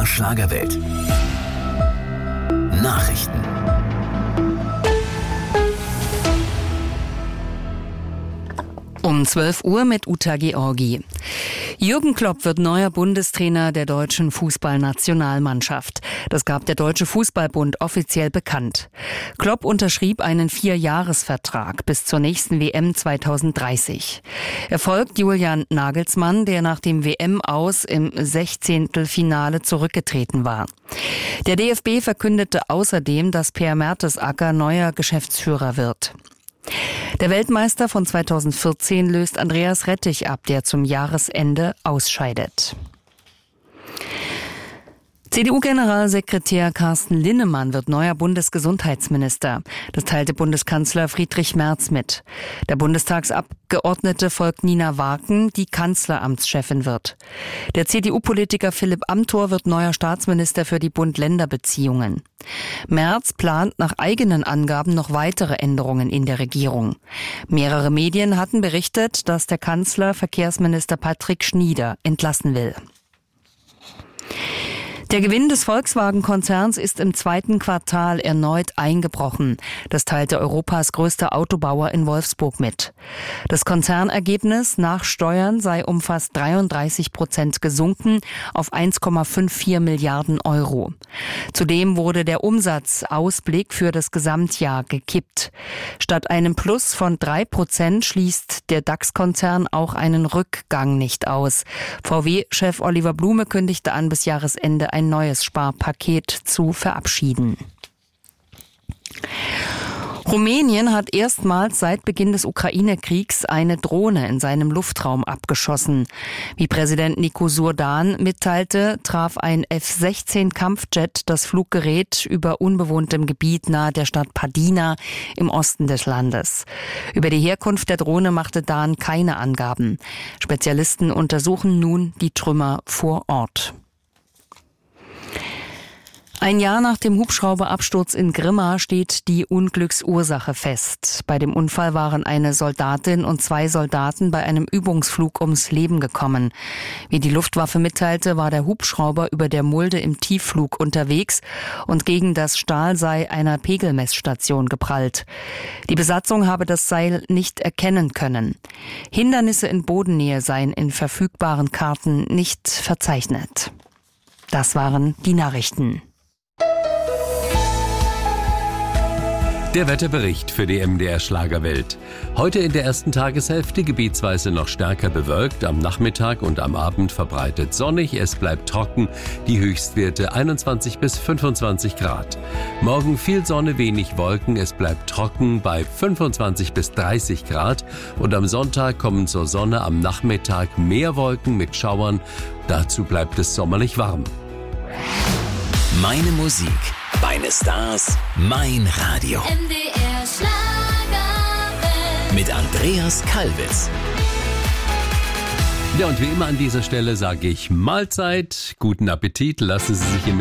MDR Schlagerwelt. Nachrichten. Um 12 Uhr mit Uta Georgi. Jürgen Klopp wird neuer Bundestrainer der deutschen Fußballnationalmannschaft. Das gab der Deutsche Fußballbund offiziell bekannt. Klopp unterschrieb einen 4-Jahres-Vertrag bis zur nächsten WM 2030. Er folgt Julian Nagelsmann, der nach dem WM-Aus im 16. Finale zurückgetreten war. Der DFB verkündete außerdem, dass Per Mertesacker neuer Geschäftsführer wird. Der Weltmeister von 2014 löst Andreas Rettich ab, der zum Jahresende ausscheidet. CDU-Generalsekretär Carsten Linnemann wird neuer Bundesgesundheitsminister. Das teilte Bundeskanzler Friedrich Merz mit. Der Bundestagsabgeordnete folgt Nina Waken, die Kanzleramtschefin wird. Der CDU-Politiker Philipp Amthor wird neuer Staatsminister für die Bund-Länder-Beziehungen. Merz plant nach eigenen Angaben noch weitere Änderungen in der Regierung. Mehrere Medien hatten berichtet, dass der Kanzler Verkehrsminister Patrick Schnieder entlassen will. Der Gewinn des Volkswagen-Konzerns ist im zweiten Quartal erneut eingebrochen. Das teilte Europas größter Autobauer in Wolfsburg mit. Das Konzernergebnis nach Steuern sei um fast 33% gesunken auf 1,54 Milliarden Euro. Zudem wurde der Umsatzausblick für das Gesamtjahr gekippt. Statt einem Plus von 3% schließt der DAX-Konzern auch einen Rückgang nicht aus. VW-Chef Oliver Blume kündigte an, bis Jahresende ein neues Sparpaket zu verabschieden. Rumänien hat erstmals seit Beginn des Ukraine-Kriegs eine Drohne in seinem Luftraum abgeschossen. Wie Präsident Nicu Surdan mitteilte, traf ein F-16-Kampfjet das Fluggerät über unbewohntem Gebiet nahe der Stadt Padina im Osten des Landes. Über die Herkunft der Drohne machte Dan keine Angaben. Spezialisten untersuchen nun die Trümmer vor Ort. Ein Jahr nach dem Hubschrauberabsturz in Grimma steht die Unglücksursache fest. Bei dem Unfall waren eine Soldatin und 2 Soldaten bei einem Übungsflug ums Leben gekommen. Wie die Luftwaffe mitteilte, war der Hubschrauber über der Mulde im Tiefflug unterwegs und gegen das Stahlseil einer Pegelmessstation geprallt. Die Besatzung habe das Seil nicht erkennen können. Hindernisse in Bodennähe seien in verfügbaren Karten nicht verzeichnet. Das waren die Nachrichten. Der Wetterbericht für die MDR Schlagerwelt. Heute in der ersten Tageshälfte gebietsweise noch stärker bewölkt, am Nachmittag und am Abend verbreitet sonnig, es bleibt trocken, die Höchstwerte 21 bis 25 Grad. Morgen viel Sonne, wenig Wolken, es bleibt trocken bei 25 bis 30 Grad und am Sonntag kommen zur Sonne, am Nachmittag mehr Wolken mit Schauern, dazu bleibt es sommerlich warm. Meine Musik, meine Stars, mein Radio. MDR Schlagerwelt. Mit Andreas Kalwitz. Ja, und wie immer an dieser Stelle sage ich Mahlzeit, guten Appetit, lassen Sie sich im